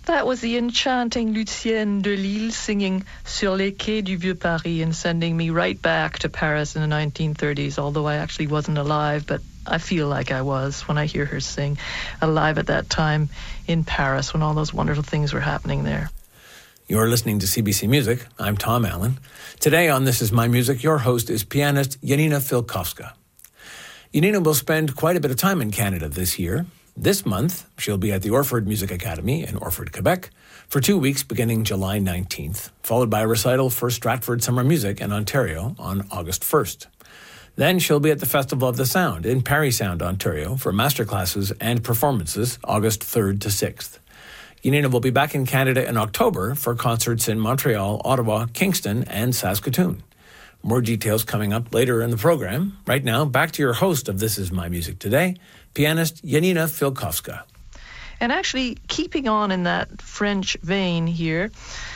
That was the enchanting Lucienne de Lille singing Sur les quais du Vieux Paris and sending me right back to Paris in the 1930s, although I actually wasn't alive, but I feel like I was when I hear her sing, alive at that time in Paris when all those wonderful things were happening there. You're listening to CBC Music. I'm Tom Allen. Today on This Is My Music, your host is pianist Janina Filkowska. Janina will spend quite a bit of time in Canada this year. This month, she'll be at the Orford Music Academy in Orford, Quebec, for 2 weeks beginning July 19th, followed by a recital for Stratford Summer Music in Ontario on August 1st. Then she'll be at the Festival of the Sound in Parry Sound, Ontario, for masterclasses and performances August 3rd to 6th. Janina will be back in Canada in October for concerts in Montreal, Ottawa, Kingston, and Saskatoon. More details coming up later in the program. Right now, back to your host of This Is My Music Today, pianist Janina Filkowska. And actually, keeping on in that French vein here,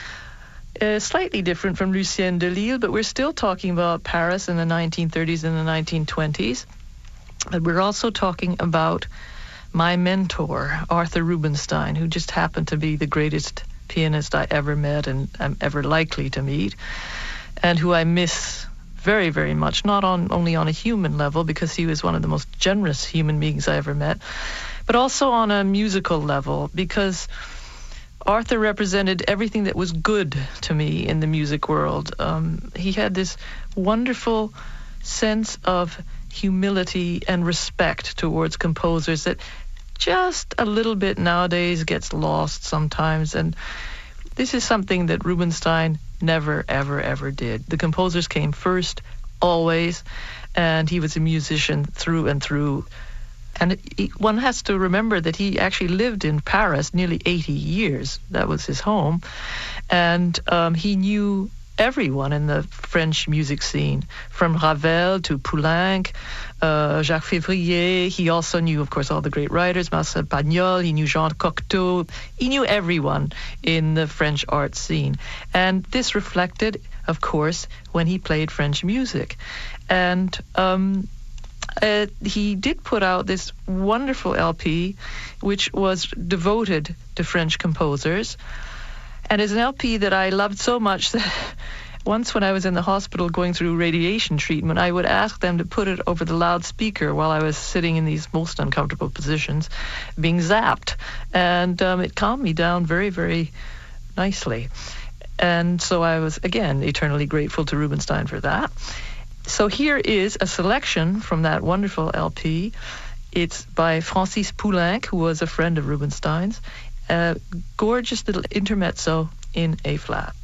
slightly different from Lucienne de Lille, but we're still talking about Paris in the 1930s and the 1920s. But we're also talking about my mentor, Arthur Rubinstein, who just happened to be the greatest pianist I ever met and am ever likely to meet, and who I miss very, very much, not only on a human level, because he was one of the most generous human beings I ever met, but also on a musical level, because Arthur represented everything that was good to me in the music world. He had this wonderful sense of humility and respect towards composers that just a little bit nowadays gets lost sometimes, and this is something that Rubinstein never, ever, ever did. The composers came first, always, and he was a musician through and through. And one has to remember that he actually lived in Paris nearly 80 years. That was his home. And he knew everyone in the French music scene, from Ravel to Poulenc, Jacques Février. He also knew, of course, all the great writers, Marcel Pagnol. He knew Jean Cocteau. He knew everyone in the French art scene. And this reflected, of course, when he played French music. And he did put out this wonderful LP, which was devoted to French composers. And it's an LP that I loved so much that once when I was in the hospital going through radiation treatment, I would ask them to put it over the loudspeaker while I was sitting in these most uncomfortable positions, being zapped. And it calmed me down very, very nicely. And so I was, again, eternally grateful to Rubinstein for that. So here is a selection from that wonderful LP. It's by Francis Poulenc, who was a friend of Rubinstein's. A gorgeous little intermezzo in A flat.